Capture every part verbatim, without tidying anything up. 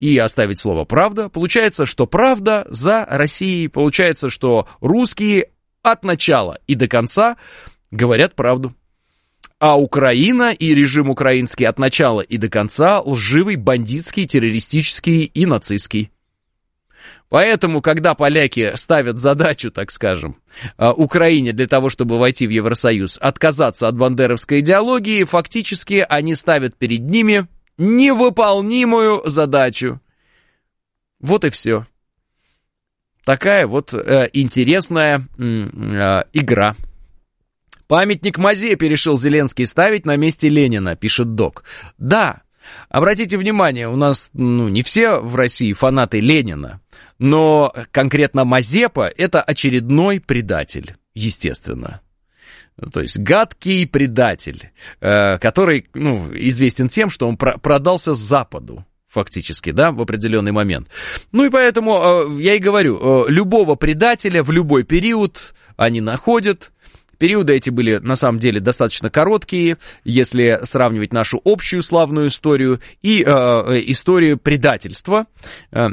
и оставить слово «правда», получается, что правда за Россией, получается, что русские от начала и до конца говорят правду. А Украина и режим украинский от начала и до конца лживый, бандитский, террористический и нацистский. Поэтому, когда поляки ставят задачу, так скажем, Украине для того, чтобы войти в Евросоюз, отказаться от бандеровской идеологии, фактически они ставят перед ними невыполнимую задачу. Вот и все. Такая вот э, интересная э, игра. Памятник Мазепе решил Зеленский ставить на месте Ленина, пишет Док. Да, обратите внимание, у нас ну, не все в России фанаты Ленина, но конкретно Мазепа — это очередной предатель, естественно. То есть гадкий предатель, э, который ну, известен тем, что он про- продался Западу. Фактически, да, в определенный момент. Ну и поэтому э, я и говорю, э, любого предателя в любой период они находят. Периоды эти были, на самом деле, достаточно короткие, если сравнивать нашу общую славную историю и э, историю предательства. Э,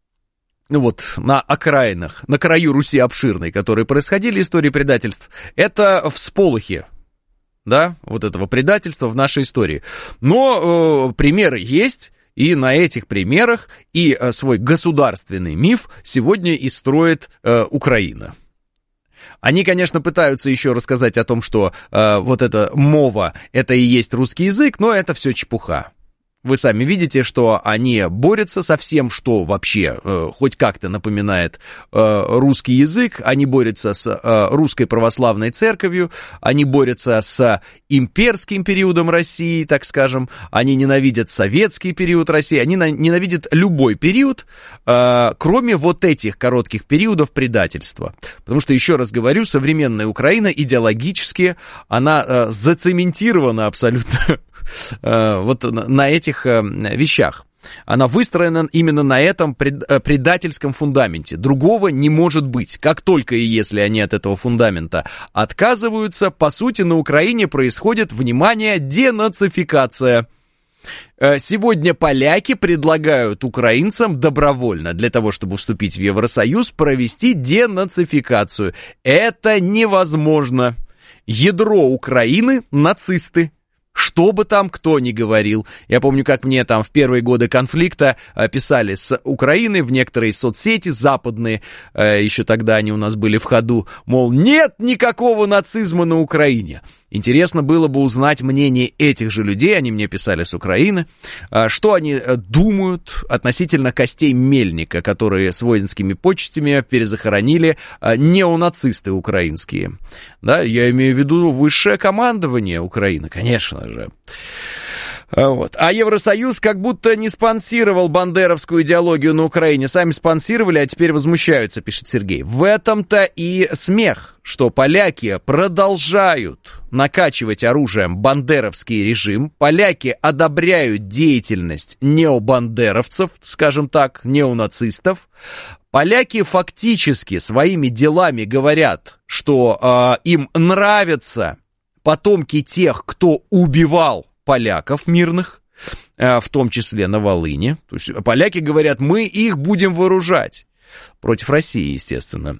ну вот, на окраинах, на краю Руси обширной, которые происходили, истории предательств, это всполохи, да, вот этого предательства в нашей истории. Но э, примеры есть. И на этих примерах и э, свой государственный миф сегодня и строит э, Украина. Они, конечно, пытаются еще рассказать о том, что э, вот эта мова, это и есть русский язык, но это все чепуха. Вы сами видите, что они борются со всем, что вообще э, хоть как-то напоминает э, русский язык. Они борются с э, русской православной церковью, они борются с имперским периодом России, так скажем. Они ненавидят советский период России, они на- ненавидят любой период, э, кроме вот этих коротких периодов предательства. Потому что, еще раз говорю, современная Украина идеологически, она э, зацементирована абсолютно вот на этих вещах. Она выстроена именно на этом предательском фундаменте. Другого не может быть. Как только и если они от этого фундамента отказываются, по сути, на Украине происходит, внимание, денацификация. Сегодня поляки предлагают украинцам добровольно, для того, чтобы вступить в Евросоюз, провести денацификацию. Это невозможно. Ядро Украины – нацисты. Что бы там кто ни говорил. Я помню, как мне там в первые годы конфликта писали с Украины в некоторые соцсети западные, еще тогда они у нас были в ходу, мол, нет никакого нацизма на Украине. Интересно было бы узнать мнение этих же людей, они мне писали с Украины, что они думают относительно костей Мельника, которые с воинскими почестями перезахоронили неонацисты украинские. Да, я имею в виду высшее командование Украины, конечно же. Вот. А Евросоюз как будто не спонсировал бандеровскую идеологию на Украине. Сами спонсировали, а теперь возмущаются, пишет Сергей. В этом-то и смех, что поляки продолжают накачивать оружием бандеровский режим. Поляки одобряют деятельность необандеровцев, скажем так, неонацистов. Поляки фактически своими делами говорят, что э, им нравятся потомки тех, кто убивал поляков мирных, в том числе на Волыне. То есть поляки говорят, мы их будем вооружать. Против России, естественно.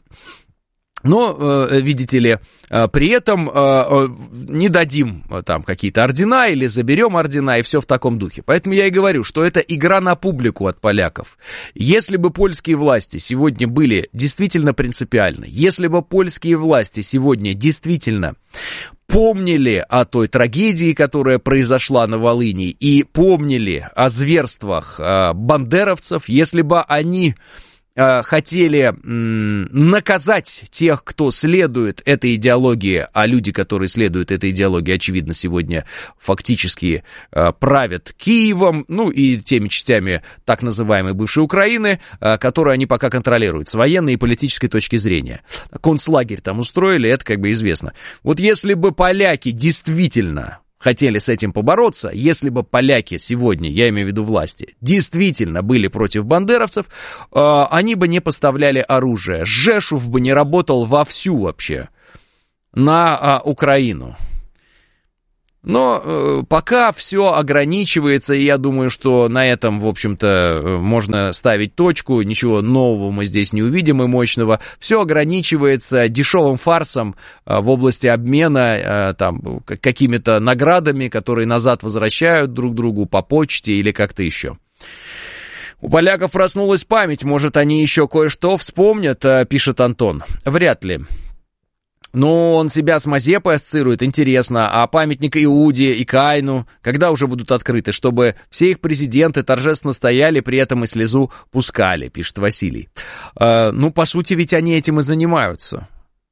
Но, видите ли, при этом не дадим там какие-то ордена или заберем ордена, и все в таком духе. Поэтому я и говорю, что это игра на публику от поляков. Если бы польские власти сегодня были действительно принципиальны, если бы польские власти сегодня действительно помнили о той трагедии, которая произошла на Волыни, и помнили о зверствах бандеровцев, если бы они хотели наказать тех, кто следует этой идеологии, а люди, которые следуют этой идеологии, очевидно, сегодня фактически правят Киевом, ну и теми частями так называемой бывшей Украины, которые они пока контролируют с военной и политической точки зрения. Концлагерь там устроили, это как бы известно. Вот если бы поляки действительно хотели с этим побороться, если бы поляки сегодня, я имею в виду власти, действительно были против бандеровцев, э, они бы не поставляли оружие. Жешув бы не работал вовсю вообще на э, Украину. Но э, пока все ограничивается, и я думаю, что на этом, в общем-то, можно ставить точку, ничего нового мы здесь не увидим и мощного. Все ограничивается дешевым фарсом э, в области обмена э, там, какими-то наградами, которые назад возвращают друг другу по почте или как-то еще. У поляков проснулась память, может, они еще кое-что вспомнят, э, пишет Антон. Вряд ли. Ну, он себя с Мазепой ассоциирует, интересно, а памятник Иуде и Каину когда уже будут открыты, чтобы все их президенты торжественно стояли, при этом и слезу пускали, пишет Василий. Э, ну, по сути, ведь они этим и занимаются.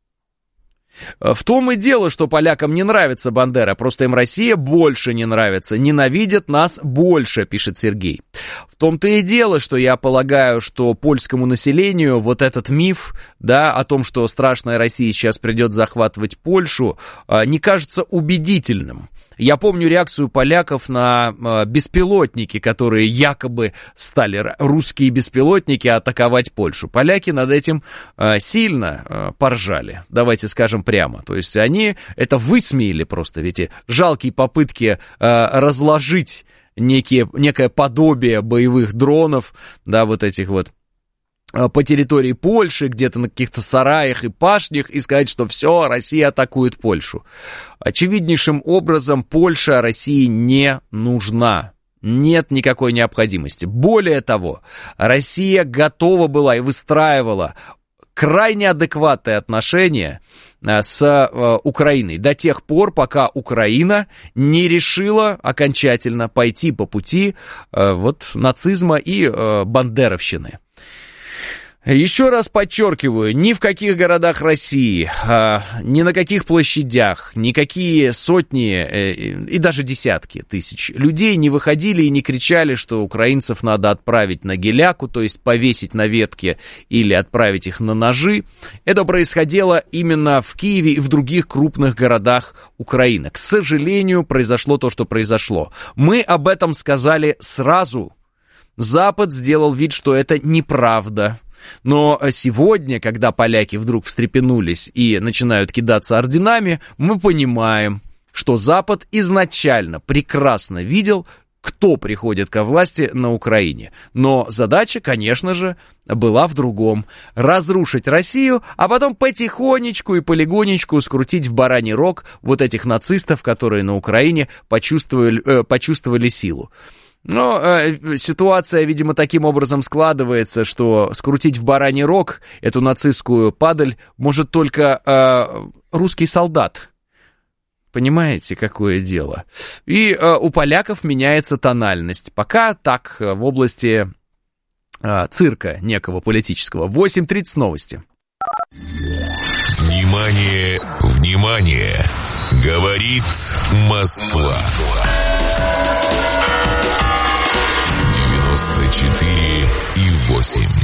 В том и дело, что полякам не нравится Бандера, просто им Россия больше не нравится, ненавидят нас больше, пишет Сергей. В том-то и дело, что я полагаю, что польскому населению вот этот миф, да, о том, что страшная Россия сейчас придет захватывать Польшу, не кажется убедительным. Я помню реакцию поляков на беспилотники, которые якобы стали, русские беспилотники, атаковать Польшу. Поляки над этим сильно поржали, давайте скажем прямо. То есть они это высмеяли просто, ведь жалкие попытки разложить некие, некое подобие боевых дронов, да, вот этих вот, по территории Польши, где-то на каких-то сараях и пашнях, и сказать, что все, Россия атакует Польшу. Очевиднейшим образом Польша России не нужна. Нет никакой необходимости. Более того, Россия готова была и выстраивала крайне адекватные отношения с э, Украиной до тех пор, пока Украина не решила окончательно пойти по пути э, вот, нацизма и э, бандеровщины. Еще раз подчеркиваю, ни в каких городах России, ни на каких площадях, никакие сотни и даже десятки тысяч людей не выходили и не кричали, что украинцев надо отправить на геляку, то есть повесить на ветке или отправить их на ножи. Это происходило именно в Киеве и в других крупных городах Украины. К сожалению, произошло то, что произошло. Мы об этом сказали сразу. Запад сделал вид, что это неправда. Но сегодня, когда поляки вдруг встрепенулись и начинают кидаться орденами, мы понимаем, что Запад изначально прекрасно видел, кто приходит ко власти на Украине. Но задача, конечно же, была в другом. Разрушить Россию, а потом потихонечку и полигонечку скрутить в бараний рог вот этих нацистов, которые на Украине почувствовали, э, почувствовали силу. Но э, ситуация, видимо, таким образом складывается, что скрутить в бараний рог эту нацистскую падаль может только э, русский солдат. Понимаете, какое дело? И э, у поляков меняется тональность. Пока так, в области э, цирка некого политического. восемь тридцать новости. Внимание, внимание! Говорит Москва. девяносто четыре и восемь.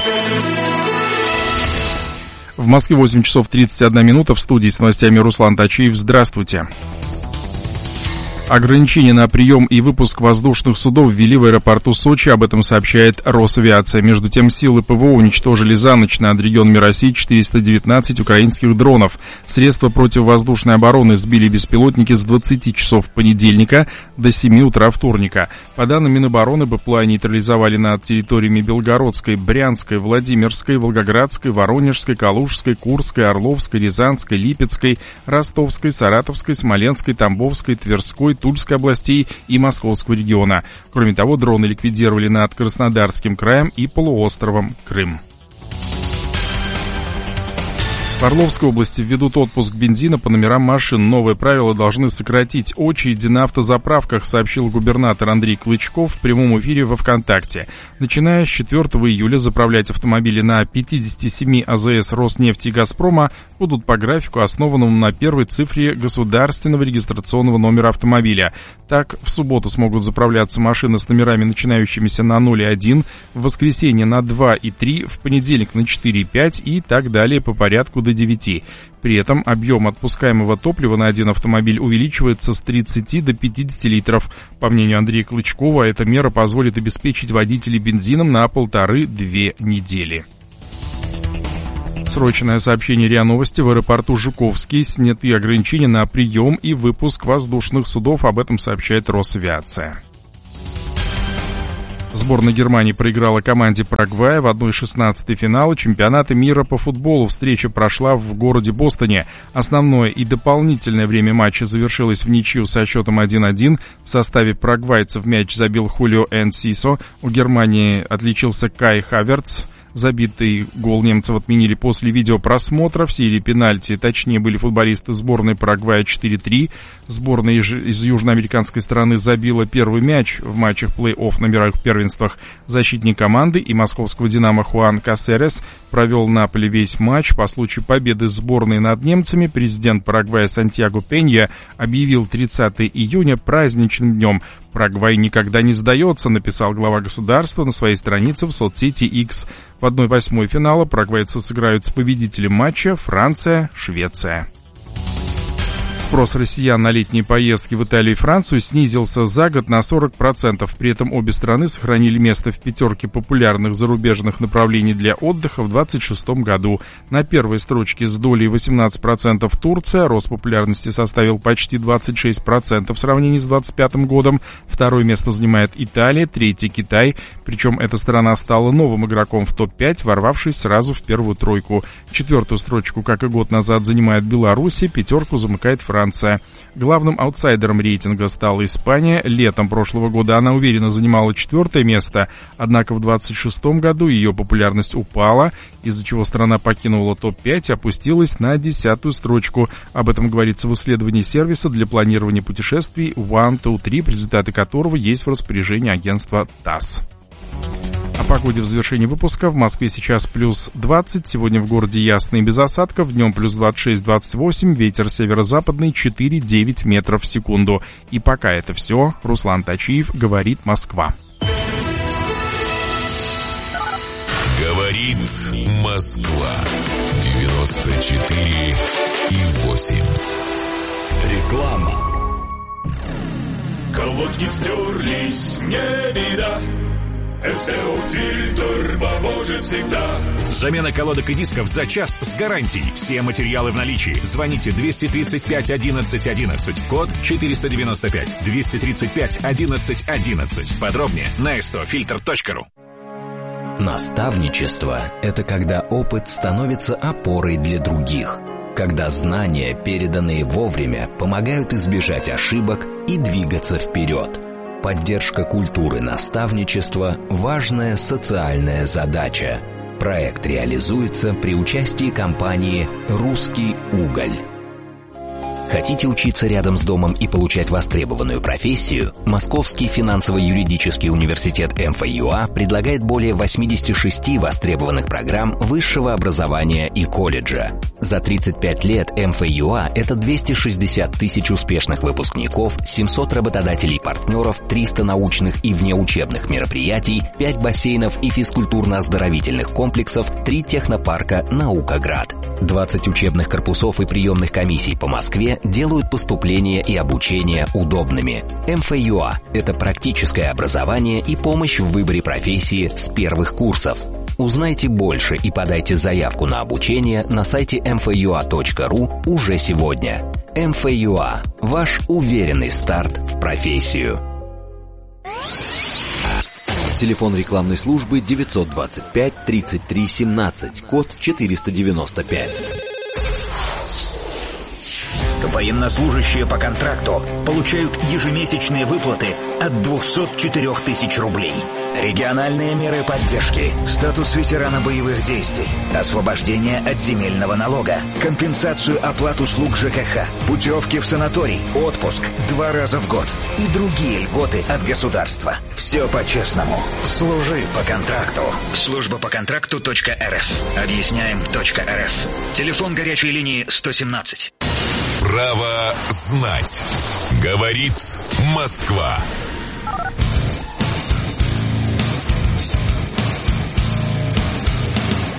В Москве восемь часов тридцать одна минута. В студии с новостями Руслан Тачиев. Здравствуйте. Ограничения на прием и выпуск воздушных судов ввели в аэропорту Сочи, об этом сообщает Росавиация. Между тем, силы ПВО уничтожили за ночь над регионами России четыреста девятнадцать украинских дронов. Средства противовоздушной обороны сбили беспилотники с двадцати часов понедельника до семи утра вторника. По данным Минобороны, БПЛА нейтрализовали над территориями Белгородской, Брянской, Владимирской, Волгоградской, Воронежской, Калужской, Курской, Орловской, Рязанской, Липецкой, Ростовской, Саратовской, Смоленской, Тамбовской, Тверской, Тульской областей и Московского региона. Кроме того, дроны ликвидировали над Краснодарским краем и полуостровом Крым. В Орловской области введут отпуск бензина по номерам машин. Новые правила должны сократить очереди на автозаправках, сообщил губернатор Андрей Клычков в прямом эфире во ВКонтакте. Начиная с четвёртого июля заправлять автомобили на пятьдесят семь АЗС Роснефти и Газпрома будут по графику, основанному на первой цифре государственного регистрационного номера автомобиля. Так, в субботу смогут заправляться машины с номерами, начинающимися на ноль и один, в воскресенье на два и три, в понедельник на четыре и пять и так далее по порядку до девяти. При этом объем отпускаемого топлива на один автомобиль увеличивается с тридцати до пятидесяти литров. По мнению Андрея Клычкова, эта мера позволит обеспечить водителей бензином на полторы-две недели. Срочное сообщение РИА Новости. В аэропорту Жуковский сняты ограничения на прием и выпуск воздушных судов. Об этом сообщает Росавиация. Сборная Германии проиграла команде Парагвая в одна шестнадцатая финала чемпионата мира по футболу. Встреча прошла в городе Бостоне. Основное и дополнительное время матча завершилось в ничью со счетом один один. В составе парагвайцев мяч забил Хулио Энсисо. У Германии отличился Кай Хаверц. Забитый гол немцев отменили после видеопросмотра. В серии пенальти точнее были футболисты сборной Парагвая четыре три. Сборная из южноамериканской страны забила первый мяч в матчах плей-офф на мировых первенствах. Защитник команды и московского «Динамо» Хуан Касерес провел на поле весь матч. По случаю победы сборной над немцами президент Парагвая Сантьяго Пенья объявил тридцатого июня праздничным днем. «Парагвай никогда не сдается», написал глава государства на своей странице в соцсети X. В одна восьмая финала парагвайцы сыграют с победителем матча Франция-Швеция. Спрос россиян на летние поездки в Италию и Францию снизился за год на сорок процентов. При этом обе страны сохранили место в пятерке популярных зарубежных направлений для отдыха в двадцать шестом году. На первой строчке с долей восемнадцать процентов Турция. Рост популярности составил почти двадцать шесть процентов в сравнении с двадцать пятым годом. Второе место занимает Италия, третье Китай. Причем эта страна стала новым игроком в топ пять, ворвавшись сразу в первую тройку. Четвертую строчку, как и год назад, занимает Беларусь, пятерку замыкает Франция. Франция. Главным аутсайдером рейтинга стала Испания. Летом прошлого года она уверенно занимала четвертое место, однако в двадцать шестом году ее популярность упала, из-за чего страна покинула топ пять и опустилась на десятую строчку. Об этом говорится в исследовании сервиса для планирования путешествий One Two Trip, результаты которого есть в распоряжении агентства ТАСС. О погоде в завершении выпуска. В Москве сейчас плюс двадцать, сегодня в городе ясно и без осадков, днем плюс двадцать шесть - двадцать восемь, ветер северо-западный четыре - девять метров в секунду. И пока это все. Руслан Тачиев, говорит Москва. Говорит Москва. девяносто четыре и восемь. Реклама. Колодки стерлись, не беда. СТО-фильтр поможет всегда. Замена колодок и дисков за час с гарантией. Все материалы в наличии. Звоните двести тридцать пять одиннадцать одиннадцать. Код четыреста девяносто пять. двести тридцать пять одиннадцать одиннадцать. Подробнее на эс тэ о фильтр точка ру. Наставничество – это когда опыт становится опорой для других. Когда знания, переданные вовремя, помогают избежать ошибок и двигаться вперед. Поддержка культуры наставничества – важная социальная задача. Проект реализуется при участии компании «Русский уголь». Хотите учиться рядом с домом и получать востребованную профессию? Московский финансово-юридический университет эм эф ю а предлагает более восемьдесят шесть востребованных программ высшего образования и колледжа. За тридцать пять лет эм эф ю а – это двести шестьдесят тысяч успешных выпускников, семьсот работодателей-партнеров, триста научных и внеучебных мероприятий, пять бассейнов и физкультурно-оздоровительных комплексов, три технопарка «Наукаград». двадцать учебных корпусов и приемных комиссий по Москве делают поступление и обучение удобными. эм эф ю а – это практическое образование и помощь в выборе профессии с первых курсов. Узнайте больше и подайте заявку на обучение на сайте эм эф ю а точка ру уже сегодня. эм эф ю а – ваш уверенный старт в профессию. Телефон рекламной службы девятьсот двадцать пять тридцать три семнадцать, код четыреста девяносто пять. Военнослужащие по контракту получают ежемесячные выплаты от двухсот четырёх тысяч рублей. Региональные меры поддержки, статус ветерана боевых действий, освобождение от земельного налога, компенсацию оплат услуг ЖКХ, путевки в санаторий, отпуск два раза в год и другие льготы от государства. Все по-честному. Служи по контракту. Служба по контракту точка эр эф. Объясняем точка эр эф. Телефон горячей линии сто семнадцать. Право знать. Говорит Москва.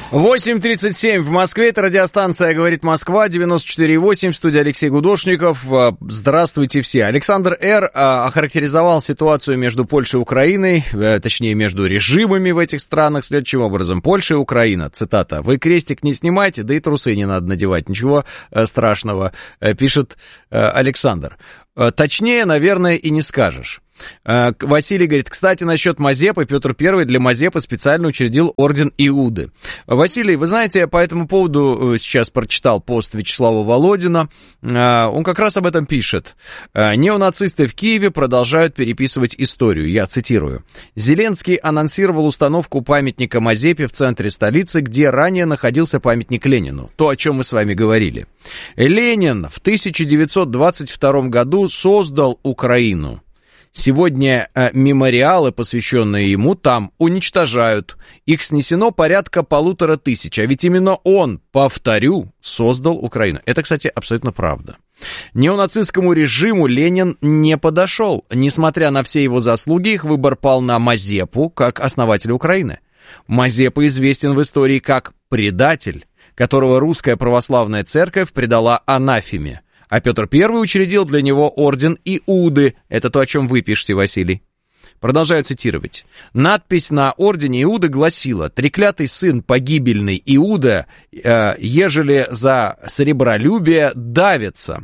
восемь тридцать семь в Москве, это радиостанция «Говорит Москва», девяносто четыре и восемь, студия Алексей Гудошников. Здравствуйте все. Александр Р. охарактеризовал ситуацию между Польшей и Украиной, точнее, между режимами в этих странах следующим образом. Польша и Украина, цитата, «Вы крестик не снимайте, да и трусы не надо надевать, ничего страшного», пишет Александр. Точнее, наверное, и не скажешь. Василий говорит, кстати, насчет Мазепы, Петр Первый для Мазепы специально учредил орден Иуды. Василий, вы знаете, я по этому поводу сейчас прочитал пост Вячеслава Володина, он как раз об этом пишет. Неонацисты в Киеве продолжают переписывать историю, я цитирую. Зеленский анонсировал установку памятника Мазепе в центре столицы, где ранее находился памятник Ленину, то, о чем мы с вами говорили. Ленин в тысяча девятьсот двадцать втором году создал Украину. Сегодня э, мемориалы, посвященные ему, там уничтожают. Их снесено порядка полутора тысяч. А ведь именно он, повторю, создал Украину. Это, кстати, абсолютно правда. Неонацистскому режиму Ленин не подошел. Несмотря на все его заслуги, их выбор пал на Мазепу, как основателя Украины. Мазепа известен в истории как предатель, которого русская православная церковь предала анафеме. А Петр Первый учредил для него орден Иуды. Это то, о чем вы пишете, Василий. Продолжаю цитировать. Надпись на ордене Иуды гласила: «Треклятый сын погибельный Иуда, э, ежели за сребролюбие давится».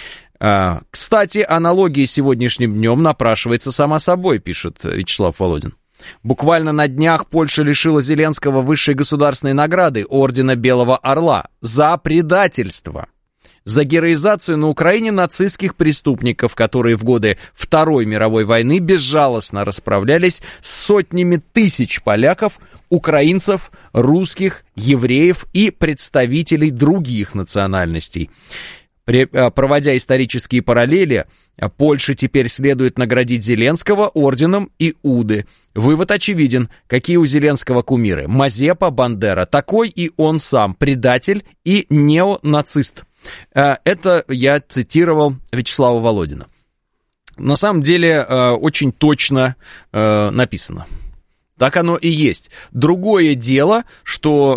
Э, кстати, аналогия с сегодняшним днем напрашивается сама собой, пишет Вячеслав Володин. Буквально на днях Польша лишила Зеленского высшей государственной награды, ордена Белого Орла, за предательство. За героизацию на Украине нацистских преступников, которые в годы Второй мировой войны безжалостно расправлялись с сотнями тысяч поляков, украинцев, русских, евреев и представителей других национальностей. При, проводя исторические параллели, Польше теперь следует наградить Зеленского орденом Иуды. Вывод очевиден. Какие у Зеленского кумиры? Мазепа, Бандера. Такой и он сам, предатель и неонацист. Это я цитировал Вячеслава Володина. На самом деле очень точно написано. Так оно и есть. Другое дело, что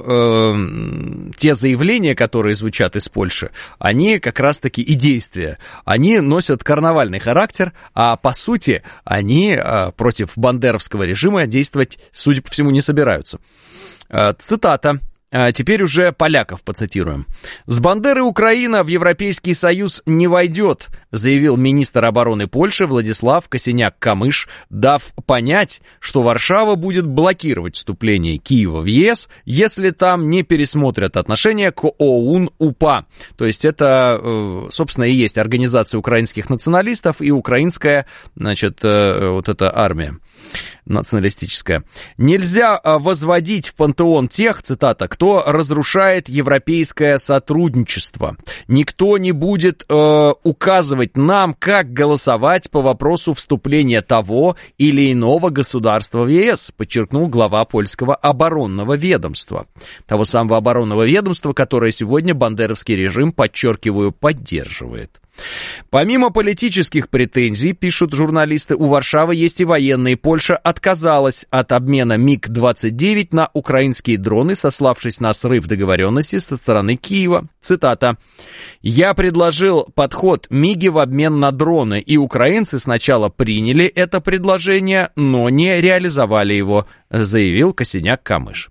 э, те заявления, которые звучат из Польши, они как раз-таки и действия, они носят карнавальный характер, а по сути они э, против бандеровского режима действовать, судя по всему, не собираются. Э, цитата. Теперь уже поляков поцитируем. «С Бандеры Украина в Европейский Союз не войдет», заявил министр обороны Польши Владислав Косиняк-Камыш, дав понять, что Варшава будет блокировать вступление Киева в ЕС, если там не пересмотрят отношения к ОУН-УПА. То есть это, собственно, и есть Организация украинских националистов и украинская, значит, вот эта армия националистическая. «Нельзя возводить в пантеон тех, цитата, кто разрушает европейское сотрудничество. Никто не будет э, указывать нам, как голосовать по вопросу вступления того или иного государства в ЕС», подчеркнул глава польского оборонного ведомства. Того самого оборонного ведомства, которое сегодня бандеровский режим, подчеркиваю, поддерживает. Помимо политических претензий, пишут журналисты, у Варшавы есть и военные. Польша отказалась от обмена миг двадцать девять на украинские дроны, сославшись на срыв договоренности со стороны Киева. Цитата. «Я предложил подход МИГи в обмен на дроны, и украинцы сначала приняли это предложение, но не реализовали его», заявил Косиняк-Камыш.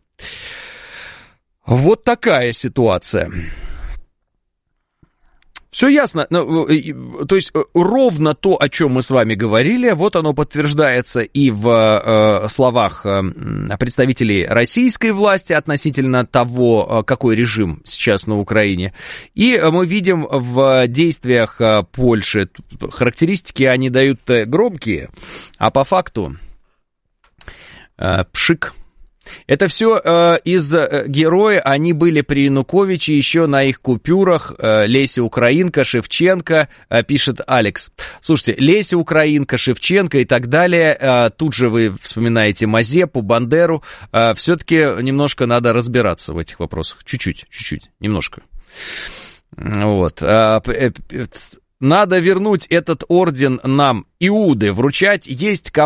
Вот такая ситуация. Все ясно, ну, то есть ровно то, о чем мы с вами говорили, вот оно подтверждается и в э, словах э, представителей российской власти относительно того, какой режим сейчас на Украине, и мы видим в действиях Польши, характеристики они дают громкие, а по факту э, пшик. Это все э, из э, героя, они были при Януковиче, еще на их купюрах, э, Леся Украинка, Шевченко, э, пишет Алекс. Слушайте, Леся Украинка, Шевченко и так далее, э, тут же вы вспоминаете Мазепу, Бандеру, э, все-таки немножко надо разбираться в этих вопросах, чуть-чуть, чуть-чуть, немножко. Вот, э, э, э, надо вернуть этот орден нам, Иуды, вручать есть кому.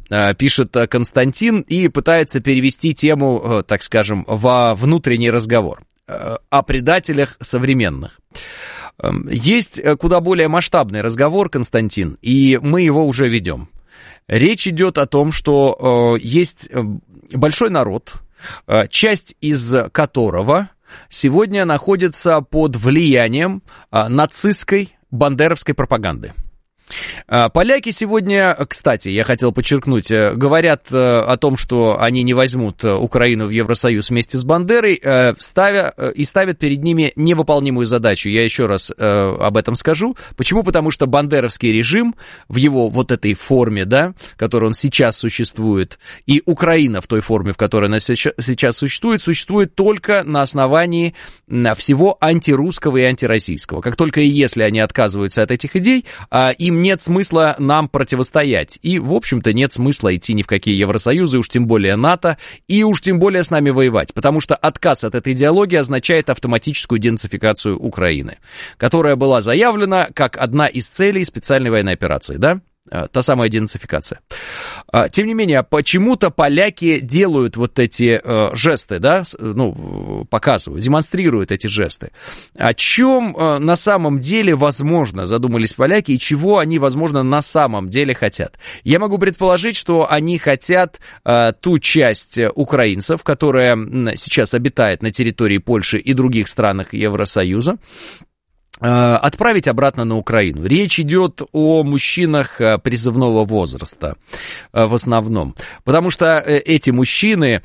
пишет Константин и пытается перевести тему, так скажем, во внутренний разговор о предателях современных. Есть куда более масштабный разговор, Константин, и мы его уже ведем. Речь идет о том, что есть большой народ, часть из которого сегодня находится под влиянием нацистской бандеровской пропаганды. Поляки сегодня, кстати, я хотел подчеркнуть, говорят о том, что они не возьмут Украину в Евросоюз вместе с Бандерой, ставя, и ставят перед ними невыполнимую задачу. Я еще раз об этом скажу. Почему? Потому что бандеровский режим в его вот этой форме, да, в которой он сейчас существует, и Украина в той форме, в которой она сейчас существует, существует только на основании всего антирусского и антироссийского. Как только и если они отказываются от этих идей, им нет смысла нам противостоять. И, в общем-то, нет смысла идти ни в какие Евросоюзы, уж тем более НАТО, и уж тем более с нами воевать. Потому что отказ от этой идеологии означает автоматическую денацификацию Украины, которая была заявлена как одна из целей специальной военной операции, да? Та самая денацификация. Тем не менее, почему-то поляки делают вот эти э, жесты, да, ну, показывают, демонстрируют эти жесты. О чем э, на самом деле, возможно, задумались поляки, и чего они, возможно, на самом деле хотят? Я могу предположить, что они хотят э, ту часть украинцев, которая сейчас обитает на территории Польши и других странах Евросоюза, отправить обратно на Украину. Речь идет о мужчинах призывного возраста в основном, потому что эти мужчины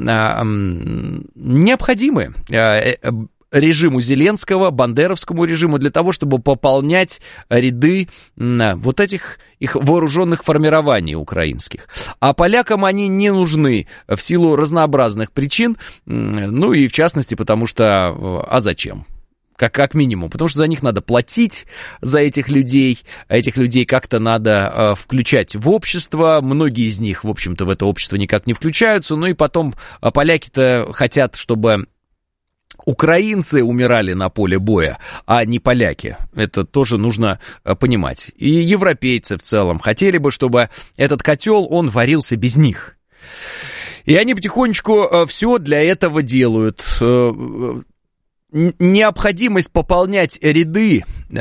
необходимы режиму Зеленского, бандеровскому режиму, для того, чтобы пополнять ряды вот этих их вооруженных формирований украинских. А полякам они не нужны в силу разнообразных причин, ну и в частности потому что, а зачем? Как, как минимум, потому что за них надо платить, за этих людей, а этих людей как-то надо э, включать в общество, многие из них, в общем-то, в это общество никак не включаются, ну и потом э, поляки-то хотят, чтобы украинцы умирали на поле боя, а не поляки, это тоже нужно э, понимать, и европейцы в целом хотели бы, чтобы этот котел, он варился без них, и они потихонечку э, все для этого делают. э, Необходимость пополнять ряды,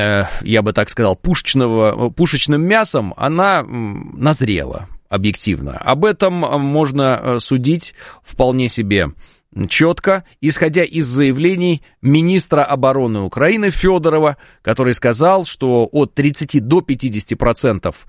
я бы так сказал, пушечного, пушечным мясом, она назрела объективно. Об этом можно судить вполне себе четко, исходя из заявлений министра обороны Украины Федорова, который сказал, что от тридцати до пятидесяти процентов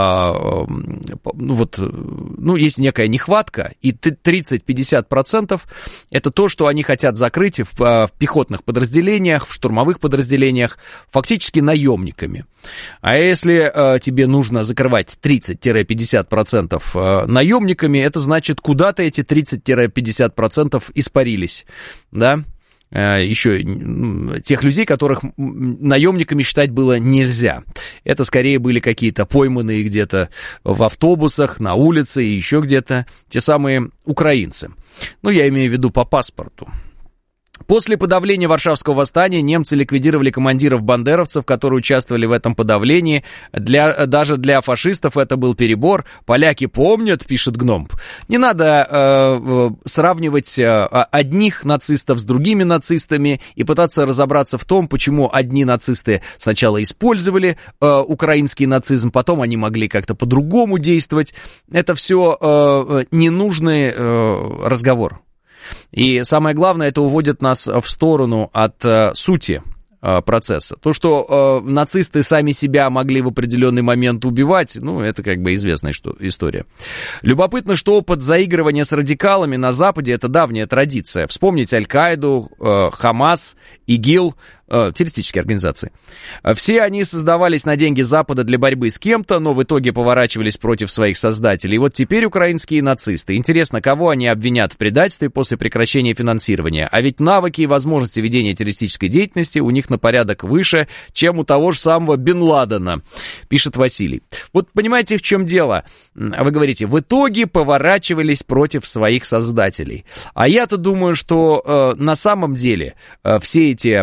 а, ну, вот, ну, есть некая нехватка, и тридцать-пятьдесят процентов это то, что они хотят закрыть в, в пехотных подразделениях, в штурмовых подразделениях, фактически наемниками. А если а, тебе нужно закрывать тридцать-пятьдесят процентов а, наемниками, это значит, куда-то эти тридцать-пятьдесят процентов испарились, да, еще тех людей, которых наемниками считать было нельзя. Это скорее были какие-то пойманные где-то в автобусах, на улице и еще где-то те самые украинцы. Ну, я имею в виду по паспорту. После подавления Варшавского восстания немцы ликвидировали командиров-бандеровцев, которые участвовали в этом подавлении. Для, даже для фашистов это был перебор. Поляки помнят, пишет Гномб. Не надо э, сравнивать э, одних нацистов с другими нацистами и пытаться разобраться в том, почему одни нацисты сначала использовали э, украинский нацизм, потом они могли как-то по-другому действовать. Это все э, ненужный э, разговор. И самое главное, это уводит нас в сторону от э, сути э, процесса. То, что э, нацисты сами себя могли в определенный момент убивать, ну, это как бы известная что, история. Любопытно, что опыт заигрывания с радикалами на Западе — это давняя традиция. Вспомните Аль-Каиду, э, Хамас, ИГИЛ, э, террористические организации. Все они создавались на деньги Запада для борьбы с кем-то, но в итоге поворачивались против своих создателей. И вот теперь украинские нацисты. Интересно, кого они обвинят в предательстве после прекращения финансирования? А ведь навыки и возможности ведения террористической деятельности у них на порядок выше, чем у того же самого Бен Ладена, пишет Василий. Вот понимаете, в чем дело? Вы говорите, в итоге поворачивались против своих создателей. А я-то думаю, что э, на самом деле э, все эти э,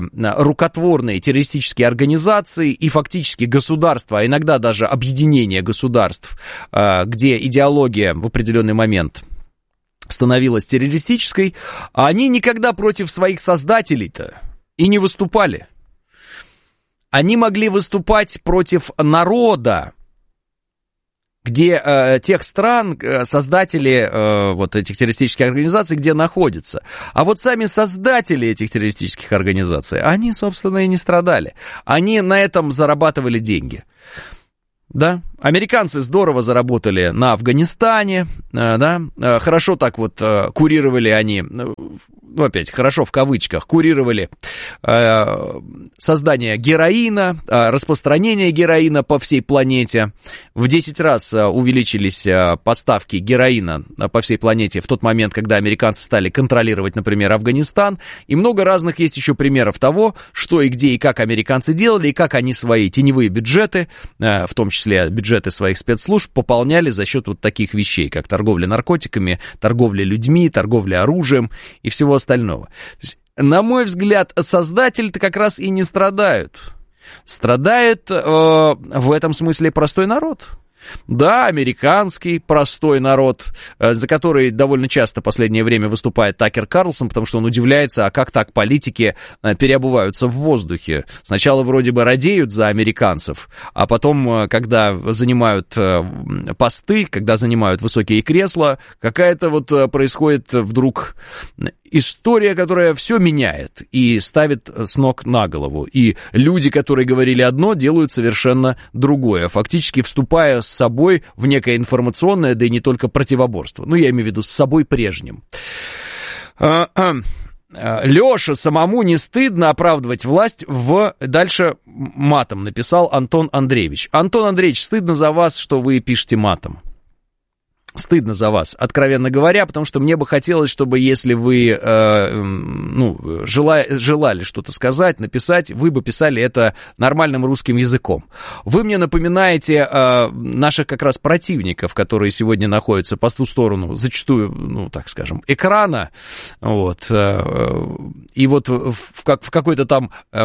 рукотворные террористические организации и фактически государства, а иногда даже объединение государств, где идеология в определенный момент становилась террористической, они никогда против своих создателей-то и не выступали. Они могли выступать против народа, где э, тех стран, э, создатели э, вот этих террористических организаций, где находятся. А вот сами создатели этих террористических организаций, они, собственно, и не страдали. Они на этом зарабатывали деньги. Да, американцы здорово заработали на Афганистане, да, хорошо так вот курировали они, ну, опять, хорошо в кавычках, курировали создание героина, распространение героина по всей планете. В десять раз увеличились поставки героина по всей планете в тот момент, когда американцы стали контролировать, например, Афганистан. И много разных есть еще примеров того, что и где и как американцы делали, и как они свои теневые бюджеты, в том числе бюджеты своих спецслужб, пополняли за счет вот таких вещей, как торговля наркотиками, торговля людьми, торговля оружием и всего остального. То есть, на мой взгляд, создатели-то как раз и не страдают. Страдает э, в этом смысле простой народ. Да, американский простой народ, за который довольно часто в последнее время выступает Такер Карлсон, потому что он удивляется, а как так политики переобуваются в воздухе. Сначала вроде бы радеют за американцев, а потом, когда занимают посты, когда занимают высокие кресла, какая-то вот происходит вдруг история, которая все меняет и ставит с ног на голову. И люди, которые говорили одно, делают совершенно другое, фактически вступая с собой в некое информационное, да и не только противоборство. Ну, я имею в виду с собой прежним. Леша, самому не стыдно оправдывать власть в... Дальше матом написал Антон Андреевич. Антон Андреевич, стыдно за вас, что вы пишете матом. Стыдно за вас, откровенно говоря, потому что мне бы хотелось, чтобы если вы э, ну, желали, желали что-то сказать, написать, вы бы писали это нормальным русским языком. Вы мне напоминаете э, наших как раз противников, которые сегодня находятся по ту сторону, зачастую, ну, так скажем, экрана, вот, э, и вот в, как, в какой-то там... Э,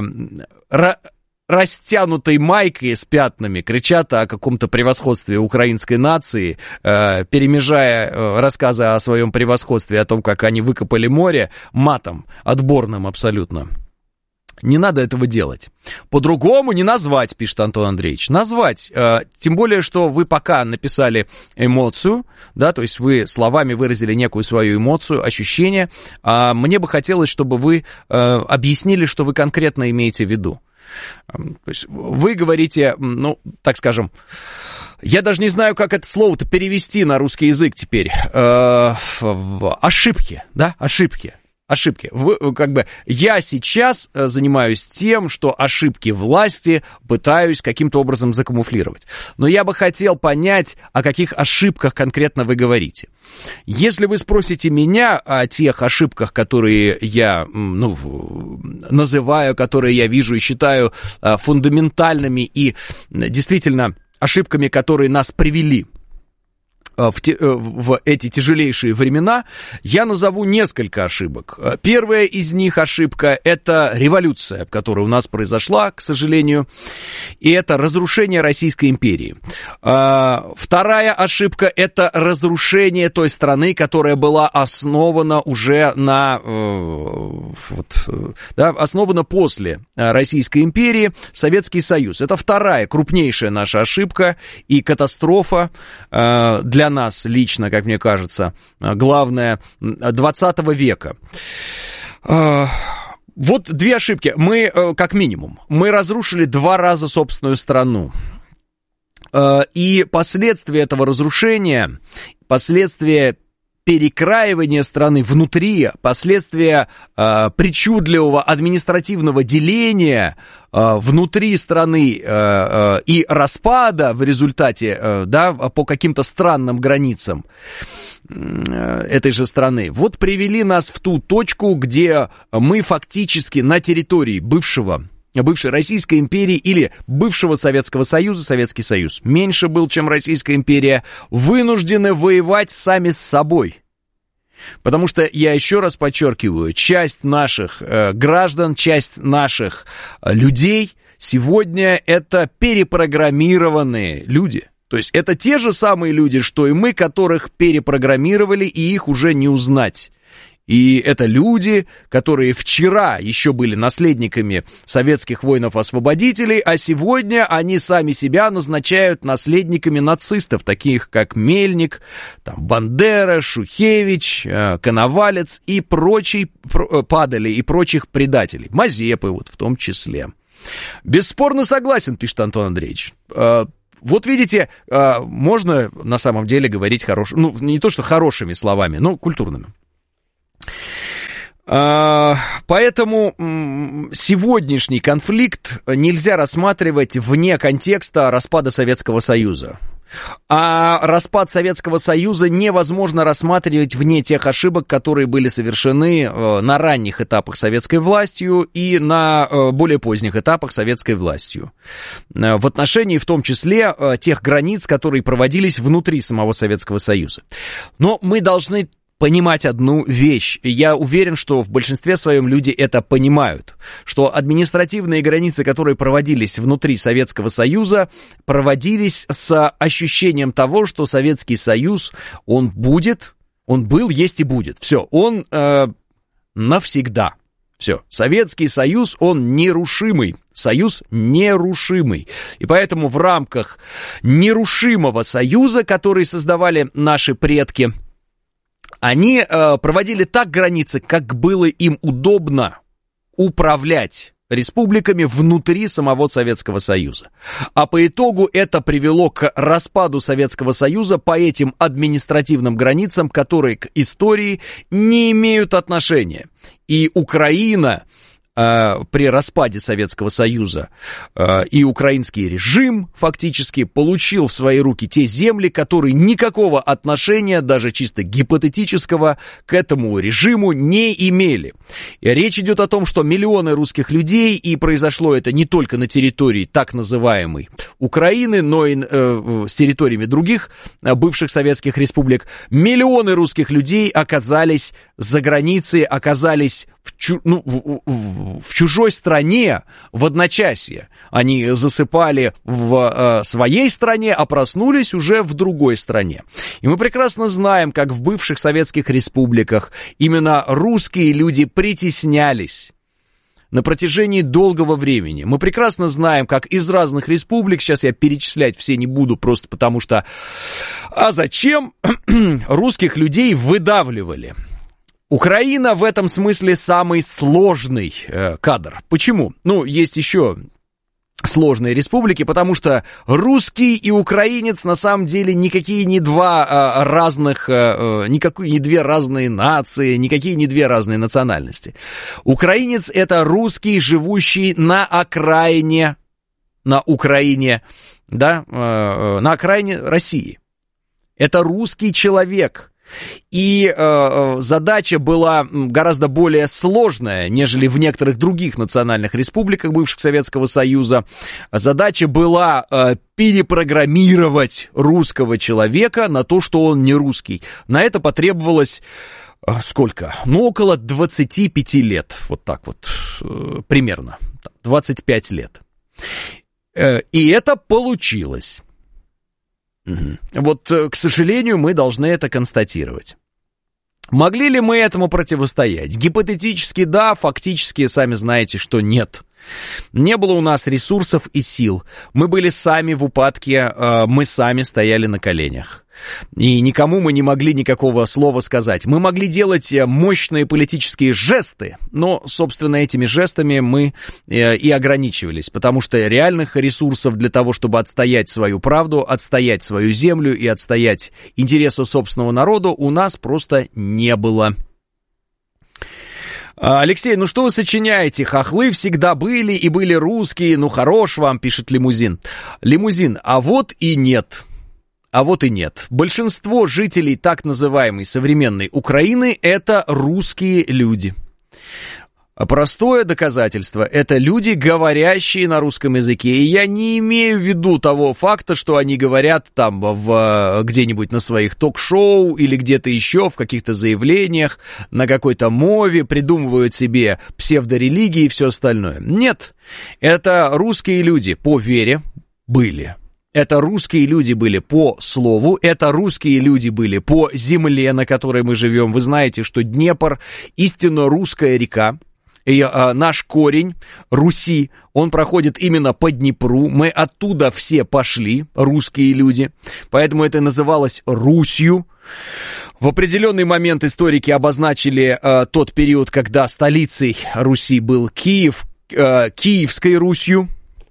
растянутой майкой с пятнами кричат о каком-то превосходстве украинской нации, э, перемежая э, рассказы о своем превосходстве, о том, как они выкопали море, матом, отборным абсолютно. Не надо этого делать. По-другому не назвать, пишет Антон Андреевич. Назвать, э, тем более, что вы пока написали эмоцию, да, то есть вы словами выразили некую свою эмоцию, ощущение, а мне бы хотелось, чтобы вы э, объяснили, что вы конкретно имеете в виду. То есть вы говорите, ну, так скажем, я даже не знаю, как это слово-то перевести на русский язык теперь. Э, ошибки, да, ошибки. Ошибки. Вы, как бы, я сейчас занимаюсь тем, что ошибки власти пытаюсь каким-то образом закамуфлировать. Но я бы хотел понять, о каких ошибках конкретно вы говорите. Если вы спросите меня о тех ошибках, которые я, ну, называю, которые я вижу и считаю фундаментальными и действительно ошибками, которые нас привели В, те, в эти тяжелейшие времена, я назову несколько ошибок. Первая из них ошибка — это революция, которая у нас произошла, к сожалению, и это разрушение Российской империи. Вторая ошибка — это разрушение той страны, которая была основана уже на... Вот, да, основана после Российской империи, Советский Союз. Это вторая крупнейшая наша ошибка и катастрофа для нас лично, как мне кажется, главное, двадцатого века. Вот две ошибки. Мы, как минимум, мы разрушили два раза собственную страну. И последствия этого разрушения, последствия перекраивания страны внутри, последствия э, причудливого административного деления э, внутри страны э, э, и распада в результате, э, да, по каким-то странным границам э, этой же страны, вот привели нас в ту точку, где мы фактически на территории бывшего бывшей Российской империи или бывшего Советского Союза, Советский Союз меньше был, чем Российская империя, вынуждены воевать сами с собой. Потому что, я еще раз подчеркиваю, часть наших э, граждан, часть наших э, людей сегодня это перепрограммированные люди. То есть это те же самые люди, что и мы, которых перепрограммировали, и их уже не узнать. И это люди, которые вчера еще были наследниками советских воинов-освободителей, а сегодня они сами себя назначают наследниками нацистов, таких как Мельник, там, Бандера, Шухевич, Коновалец и прочий, Падали и прочих предателей. Мазепы вот в том числе. Бесспорно согласен, пишет Антон Андреевич. Вот видите, можно на самом деле говорить хорошими, ну не то что хорошими словами, но культурными. Поэтому сегодняшний конфликт нельзя рассматривать вне контекста распада Советского Союза. А распад Советского Союза невозможно рассматривать вне тех ошибок, которые были совершены на ранних этапах советской властью и на более поздних этапах советской властью. В отношении, в том числе, тех границ, которые проводились внутри самого Советского Союза. Но мы должны понимать одну вещь. Я уверен, что в большинстве своем люди это понимают, что административные границы, которые проводились внутри Советского Союза, проводились с ощущением того, что Советский Союз, он будет, он был, есть и будет. Все, он э, навсегда. Все, Советский Союз, он нерушимый. Союз нерушимый. И поэтому в рамках нерушимого союза, который создавали наши предки, они э, проводили так границы, как было им удобно управлять республиками внутри самого Советского Союза. А по итогу это привело к распаду Советского Союза по этим административным границам, которые к истории не имеют отношения. И Украина э, при распаде Советского Союза э, и украинский режим фактически получил в свои руки те земли, которые никакого отношения, даже чисто гипотетического, к этому режиму не имели. И речь идет о том, что миллионы русских людей, и произошло это не только на территории так называемой Украины, но и э, с территориями других э, бывших советских республик, миллионы русских людей оказались за границей, оказались в, чу, ну, в, в, в чужой стране в одночасье. Они засыпали в э, своей стране, а проснулись уже в другой стране. И мы прекрасно знаем, как в бывших советских республиках именно русские люди притеснялись на протяжении долгого времени. Мы прекрасно знаем, как из разных республик, сейчас я перечислять все не буду, просто потому что... А зачем русских людей выдавливали? Украина в этом смысле самый сложный э, кадр. Почему? Ну, есть еще сложные республики, потому что русский и украинец на самом деле никакие не два э, разных, э, никакие не две разные нации, никакие не две разные национальности. Украинец — это русский, живущий на окраине, на Украине, да, э, на окраине России. Это русский человек. И э, задача была гораздо более сложная, нежели в некоторых других национальных республиках бывших Советского Союза. Задача была э, перепрограммировать русского человека на то, что он не русский. На это потребовалось э, сколько? Ну, около двадцати пяти лет. Вот так вот, э, примерно. двадцать пять лет. Э, и это получилось. Вот, к сожалению, мы должны это констатировать. Могли ли мы этому противостоять? Гипотетически да, фактически сами знаете, что нет. Не было у нас ресурсов и сил. Мы были сами в упадке, мы сами стояли на коленях. И никому мы не могли никакого слова сказать. Мы могли делать мощные политические жесты, но, собственно, этими жестами мы и ограничивались, потому что реальных ресурсов для того, чтобы отстоять свою правду, отстоять свою землю и отстоять интересы собственного народа, у нас просто не было. Алексей, ну что вы сочиняете? Хохлы всегда были и были русские, ну хорош вам, пишет Лимузин. Лимузин, а вот и нет. А вот и нет. Большинство жителей так называемой современной Украины — это русские люди. Простое доказательство – это люди, говорящие на русском языке. И я не имею в виду того факта, что они говорят там в, где-нибудь на своих ток-шоу или где-то еще, в каких-то заявлениях, на какой-то мове, придумывают себе псевдорелигии и все остальное. Нет, это русские люди по вере были. Это русские люди были по слову, это русские люди были по земле, на которой мы живем. Вы знаете, что Днепр – истинно русская река. И, а, наш корень Руси, он проходит именно по Днепру. Мы оттуда все пошли, русские люди. Поэтому это называлось Русью. В определенный момент историки обозначили а, тот период, когда столицей Руси был Киев, а, Киевской Русью.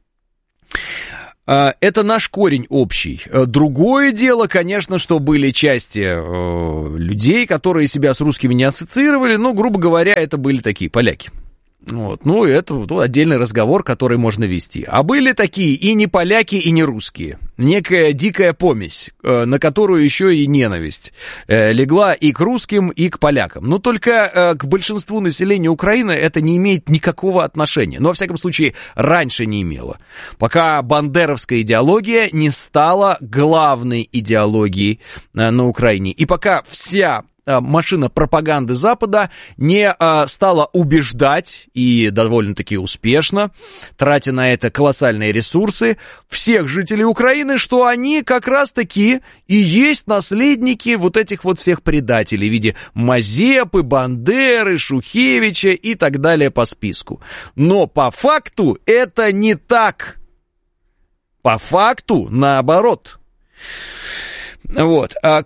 Это наш корень общий. Другое дело, конечно, что были части э, людей, которые себя с русскими не ассоциировали, но, грубо говоря, это были такие поляки. Вот. Ну, это ну, отдельный разговор, который можно вести. А были такие и не поляки, и не русские. Некая дикая помесь, э, на которую еще и ненависть э, легла и к русским, и к полякам. Но только э, к большинству населения Украины это не имеет никакого отношения. Но, во всяком случае, раньше не имело. Пока бандеровская идеология не стала главной идеологией э, на Украине. И пока вся машина пропаганды Запада не а, стала убеждать, и довольно-таки успешно, тратя на это колоссальные ресурсы, всех жителей Украины, что они как раз-таки и есть наследники вот этих вот всех предателей в виде Мазепы, Бандеры, Шухевича и так далее по списку. Но по факту это не так. По факту наоборот. Вот. А,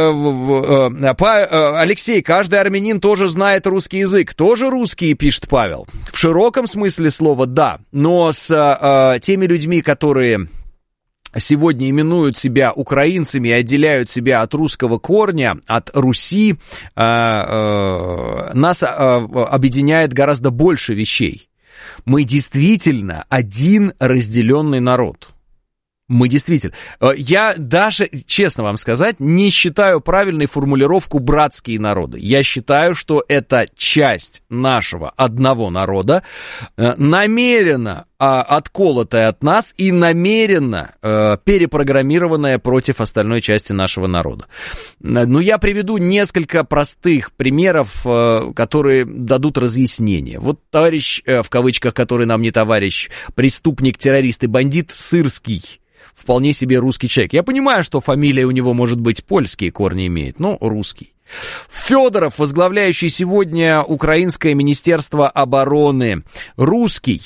а, а, Алексей, каждый армянин тоже знает русский язык. Тоже русские, пишет Павел. В широком смысле слова да. Но с а, теми людьми, которые сегодня именуют себя украинцами и отделяют себя от русского корня, от Руси, а, а, нас а, объединяет гораздо больше вещей. Мы действительно один разделенный народ. Мы действительно... Я даже, честно вам сказать, не считаю правильной формулировку «братские народы». Я считаю, что это часть нашего одного народа, намеренно отколотая от нас и намеренно перепрограммированная против остальной части нашего народа. Но я приведу несколько простых примеров, которые дадут разъяснение. Вот товарищ, в кавычках, который нам не товарищ, преступник, террорист и бандит Сырский, вполне себе русский человек. Я понимаю, что фамилия у него, может быть, польские корни имеет, но русский. Федоров, возглавляющий сегодня Украинское министерство обороны, русский.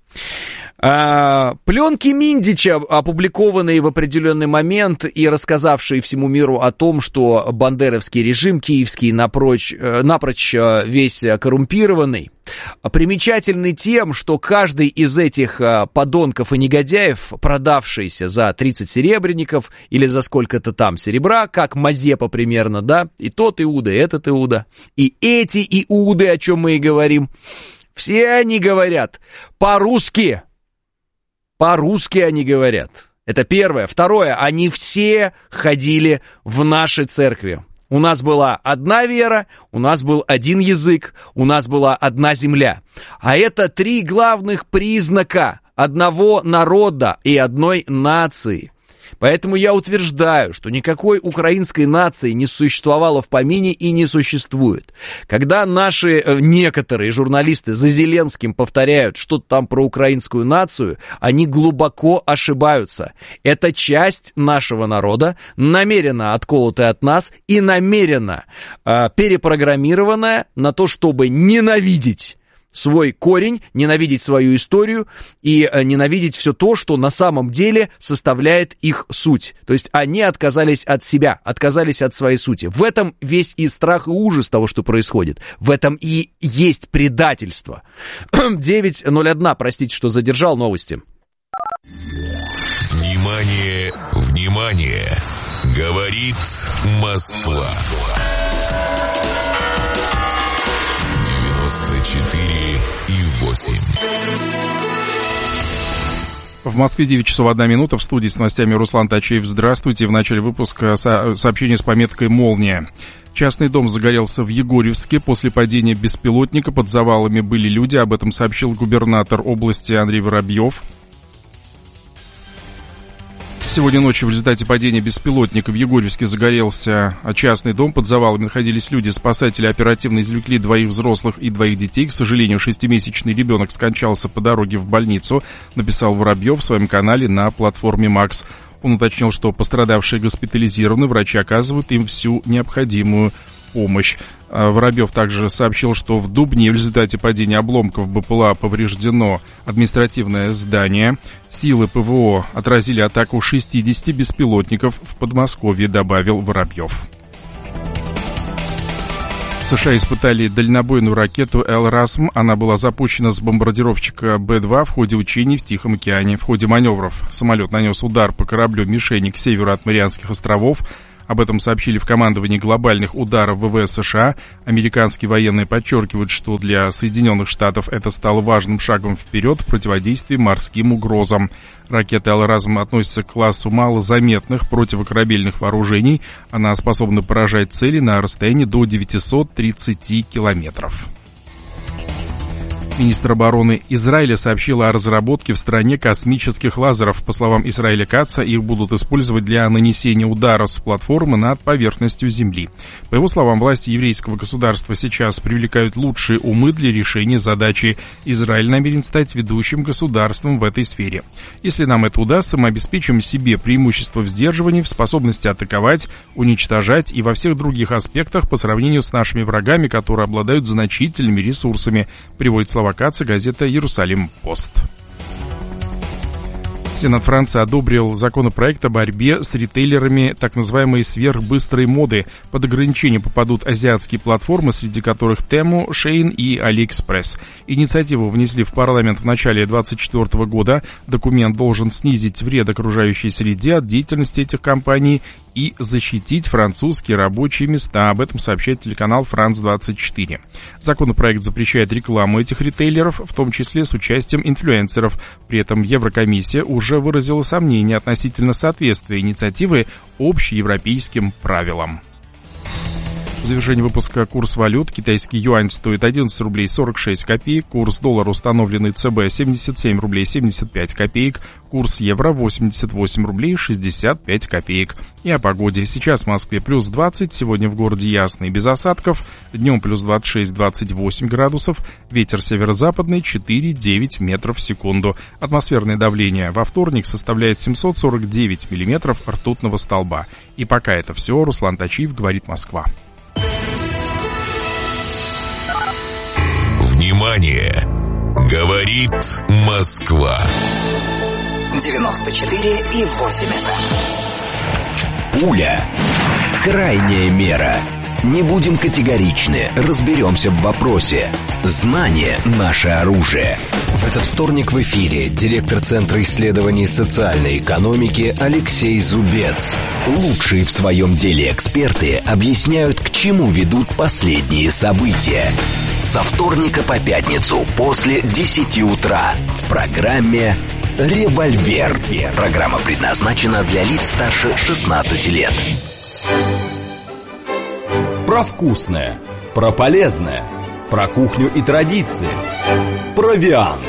А, пленки Миндича, опубликованные в определенный момент и рассказавшие всему миру о том, что бандеровский режим киевский напрочь, напрочь весь коррумпированный, примечательны тем, что каждый из этих подонков и негодяев, продавшийся за тридцать серебряников или за сколько-то там серебра, как Мазепа примерно, да, и тот Иуда, и этот Иуда, и эти Иуды, о чем мы и говорим, все они говорят по-русски. По-русски они говорят. Это первое. Второе. Они все ходили в наши церкви. У нас была одна вера, у нас был один язык, у нас была одна земля. А это три главных признака одного народа и одной нации. Поэтому я утверждаю, что никакой украинской нации не существовало в помине и не существует. Когда наши э, некоторые журналисты за Зеленским повторяют что-то там про украинскую нацию, они глубоко ошибаются. Это часть нашего народа, намеренно отколотая от нас и намеренно э, перепрограммированная на то, чтобы ненавидеть свой корень, ненавидеть свою историю и ненавидеть все то, что на самом деле составляет их суть. То есть они отказались от себя, отказались от своей сути. В этом весь и страх, и ужас того, что происходит. В этом и есть предательство. девять ноль один, простите, что задержал новости. Внимание, внимание! Говорит Москва. девяносто четыре и восемь. В Москве девять часов одна минута. В студии с новостями Руслан Тачеев. Здравствуйте. В начале выпуска со- сообщение с пометкой «Молния». Частный дом загорелся в Егорьевске. После падения беспилотника под завалами были люди. Об этом сообщил губернатор области Андрей Воробьев. Сегодня ночью в результате падения беспилотника в Егорьевске загорелся частный дом. Под завалами находились люди. Спасатели оперативно извлекли двоих взрослых и двоих детей. К сожалению, шестимесячный ребенок скончался по дороге в больницу, написал Воробьев в своем канале на платформе Макс. Он уточнил, что пострадавшие госпитализированы, врачи оказывают им всю необходимую помощь. Воробьев также сообщил, что в Дубне в результате падения обломков БПЛА повреждено административное здание. Силы ПВО отразили атаку шестидесяти беспилотников в Подмосковье, добавил Воробьев. США испытали дальнобойную ракету «Эл-Расм». Она была запущена с бомбардировщика Бэ два в ходе учений в Тихом океане. В ходе маневров самолет нанес удар по кораблю-мишени к северу от Марианских островов. Об этом сообщили в командовании глобальных ударов ВВС США. Американские военные подчеркивают, что для Соединенных Штатов это стало важным шагом вперед в противодействии морским угрозам. Ракета «Эл-Расм» относится к классу малозаметных противокорабельных вооружений. Она способна поражать цели на расстоянии до девятисот тридцати километров. Министр обороны Израиля сообщил о разработке в стране космических лазеров. По словам Исраиля Каца, их будут использовать для нанесения ударов с платформы над поверхностью Земли. По его словам, власти еврейского государства сейчас привлекают лучшие умы для решения задачи. Израиль намерен стать ведущим государством в этой сфере. Если нам это удастся, мы обеспечим себе преимущество в сдерживании, в способности атаковать, уничтожать и во всех других аспектах по сравнению с нашими врагами, которые обладают значительными ресурсами, приводит слова Каца газета «Иерусалим-Пост». Сенат Франции одобрил законопроект о борьбе с ритейлерами так называемой сверхбыстрой моды. Под ограничение попадут азиатские платформы, среди которых Temu, Shein и AliExpress. Инициативу внесли в парламент в начале две тысячи двадцать четвёртого года. Документ должен снизить вред окружающей среде от деятельности этих компаний и защитить французские рабочие места. Об этом сообщает телеканал Франс двадцать четыре. Законопроект запрещает рекламу этих ритейлеров, в том числе с участием инфлюенсеров. При этом Еврокомиссия уже уже выразила сомнения относительно соответствия инициативы общеевропейским правилам. В завершении выпуска курс валют. Китайский юань стоит одиннадцать рублей сорок шесть копеек. Курс доллара, установленный ЦБ, семьдесят семь рублей семьдесят пять копеек. Курс евро восемьдесят восемь рублей шестьдесят пять копеек. И о погоде. Сейчас в Москве плюс двадцать. Сегодня в городе ясно и без осадков. Днем плюс двадцать шесть - двадцать восемь градусов. Ветер северо-западный четыре - девять метров в секунду. Атмосферное давление во вторник составляет семьсот сорок девять миллиметров ртутного столба. И пока это все. Руслан Тачиев, говорит Москва. Внимание! Говорит Москва. девяносто четыре и восемь эф эм. Пуля. Крайняя мера. Не будем категоричны, разберемся в вопросе. Знание – наше оружие. В этот вторник в эфире директор Центра исследований социальной экономики Алексей Зубец. Лучшие в своем деле эксперты объясняют, к чему ведут последние события. Со вторника по пятницу после десяти утра в программе «Револьвер». Программа предназначена для лиц старше шестнадцати лет. Про вкусное, про полезное, про кухню и традиции, провиант.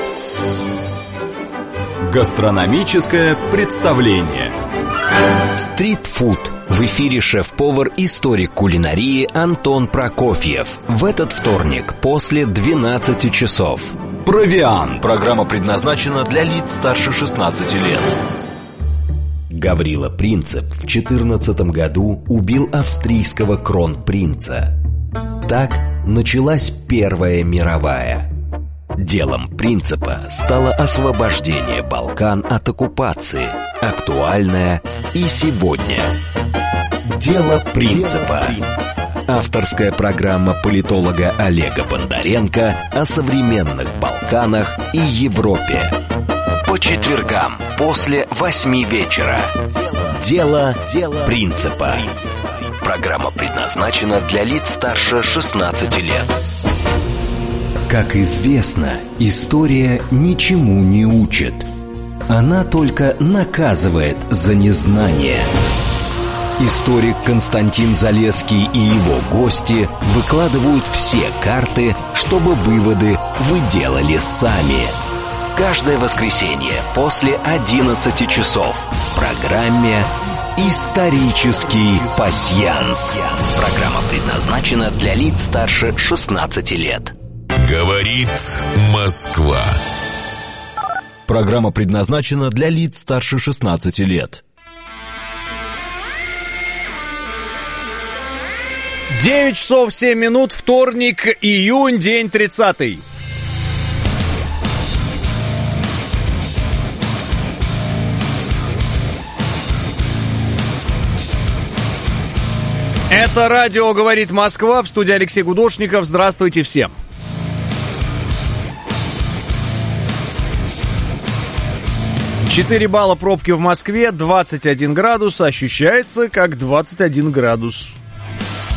Гастрономическое представление. Стритфуд. В эфире шеф-повар, историк кулинарии Антон Прокофьев. В этот вторник после двенадцати часов. Провиант. Программа предназначена для лиц старше шестнадцати лет. Гаврила Принцип в четырнадцатом году убил австрийского кронпринца. Так началась Первая мировая. Делом Принципа стало освобождение Балкан от оккупации, актуальное и сегодня. Дело Принципа. Авторская программа политолога Олега Бондаренко о современных Балканах и Европе. По четвергам после восьми вечера. Дело Принципа. Программа предназначена для лиц старше шестнадцати лет. Как известно, история ничему не учит. она только наказывает за незнание. Историк Константин Залесский и его гости выкладывают все карты, чтобы выводы вы делали сами. Каждое воскресенье после одиннадцати часов в программе «Исторический пасьянс». Программа предназначена для лиц старше шестнадцати лет. Говорит Москва. Программа предназначена для лиц старше шестнадцати лет. девять часов семь минут, вторник, июнь, день тридцатый. Это радио «Говорит Москва», в студии Алексей Гудошников. Здравствуйте всем. четыре балла пробки в Москве, двадцать один градус, ощущается как двадцать один градус.